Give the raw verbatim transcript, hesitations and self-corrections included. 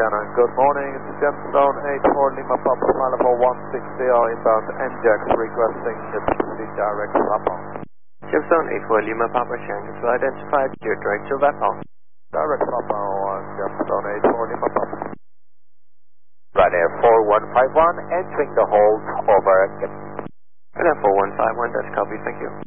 Shannon. Good morning. It's Gemstone eight four Lima Papa Smile for one six zero inbound N J A X requesting to proceed direct to Papa. Gemstone eight four Lima Papa Shannon to identify your direct to Papa. Direct Papa on Gemstone eight four Lima Papa. Right Air four one five one entering the hold over. Right Air four one five one, that's copy, thank you.